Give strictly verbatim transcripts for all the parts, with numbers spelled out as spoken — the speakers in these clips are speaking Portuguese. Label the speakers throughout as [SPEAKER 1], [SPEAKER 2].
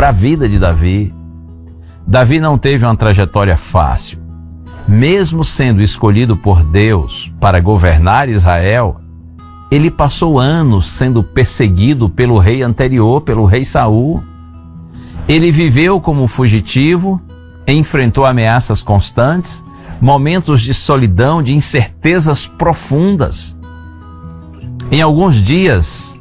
[SPEAKER 1] para a vida de Davi. Davi não teve uma trajetória fácil. Mesmo sendo escolhido por Deus para governar Israel, ele passou anos sendo perseguido pelo rei anterior, pelo rei Saul. Ele viveu como fugitivo, enfrentou ameaças constantes, momentos de solidão, de incertezas profundas. Em alguns dias,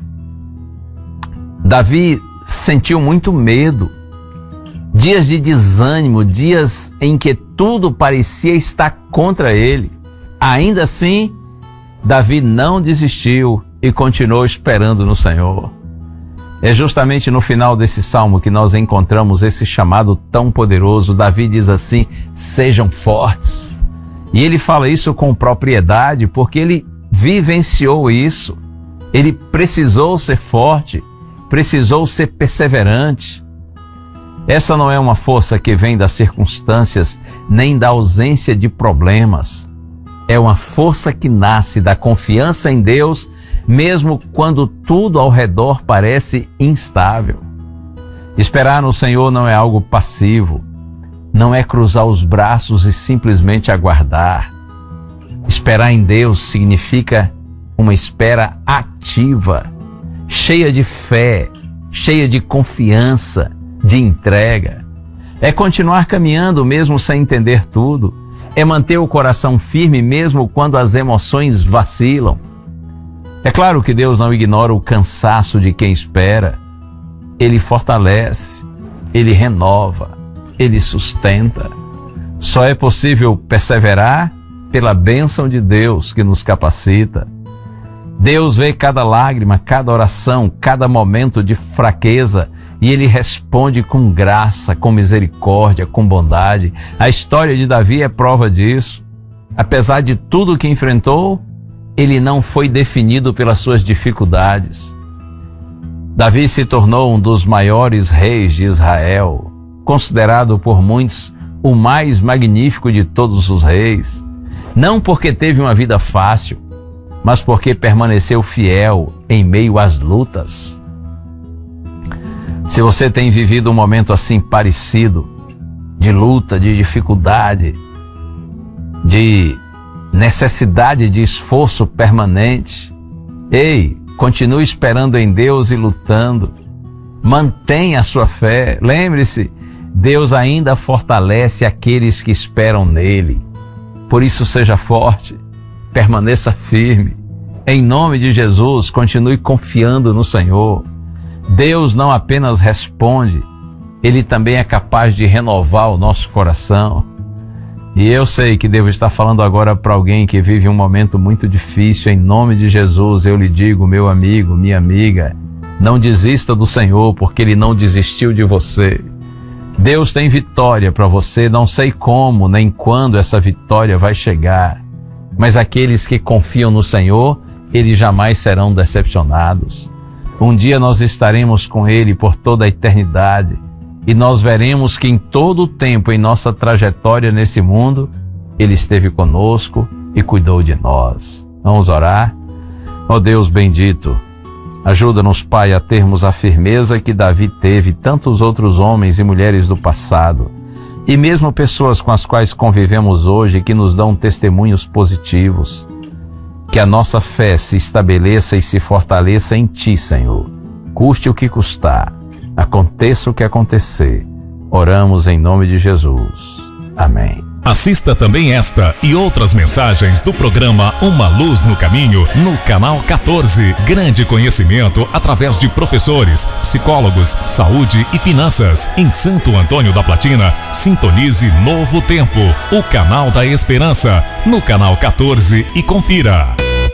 [SPEAKER 1] Davi sentiu muito medo, dias de desânimo, dias em que tudo parecia estar contra ele. Ainda assim, Davi não desistiu e continuou esperando no Senhor. É justamente no final desse salmo que nós encontramos esse chamado tão poderoso. Davi diz assim: sejam fortes. E ele fala isso com propriedade porque ele vivenciou isso. Ele precisou ser forte, precisou ser perseverante. Essa não é uma força que vem das circunstâncias, nem da ausência de problemas. É uma força que nasce da confiança em Deus, mesmo quando tudo ao redor parece instável. Esperar no Senhor não é algo passivo, não é cruzar os braços e simplesmente aguardar. Esperar em Deus significa uma espera ativa, cheia de fé, cheia de confiança, de entrega. É continuar caminhando mesmo sem entender tudo. É manter o coração firme mesmo quando as emoções vacilam. É claro que Deus não ignora o cansaço de quem espera. Ele fortalece, Ele renova, Ele sustenta. Só é possível perseverar pela bênção de Deus que nos capacita. Deus vê cada lágrima, cada oração, cada momento de fraqueza e Ele responde com graça, com misericórdia, com bondade. A história de Davi é prova disso. Apesar de tudo que enfrentou, ele não foi definido pelas suas dificuldades. Davi se tornou um dos maiores reis de Israel, considerado por muitos o mais magnífico de todos os reis, não porque teve uma vida fácil, mas porque permaneceu fiel em meio às lutas. Se você tem vivido um momento assim parecido, de luta, de dificuldade, de necessidade de esforço permanente, ei, continue esperando em Deus e lutando. Mantenha a sua fé. Lembre-se, Deus ainda fortalece aqueles que esperam nele. Por isso, seja forte, permaneça firme. Em nome de Jesus, continue confiando no Senhor. Deus não apenas responde, Ele também é capaz de renovar o nosso coração. E eu sei que devo estar falando agora para alguém que vive um momento muito difícil. Em nome de Jesus, eu lhe digo, meu amigo, minha amiga, não desista do Senhor, porque Ele não desistiu de você. Deus tem vitória para você, não sei como nem quando essa vitória vai chegar, mas aqueles que confiam no Senhor, eles jamais serão decepcionados. Um dia nós estaremos com Ele por toda a eternidade e nós veremos que em todo o tempo em nossa trajetória nesse mundo, Ele esteve conosco e cuidou de nós. Vamos orar? Ó Deus bendito, ajuda-nos, Pai, a termos a firmeza que Davi teve, tantos outros homens e mulheres do passado, e mesmo pessoas com as quais convivemos hoje que nos dão testemunhos positivos. Que a nossa fé se estabeleça e se fortaleça em Ti, Senhor. Custe o que custar, aconteça o que acontecer. Oramos em nome de Jesus. Amém.
[SPEAKER 2] Assista também esta e outras mensagens do programa Uma Luz no Caminho no canal quatorze. Grande conhecimento através de professores, psicólogos, saúde e finanças. Em Santo Antônio da Platina, sintonize Novo Tempo, o canal da esperança, no canal quatorze, e confira.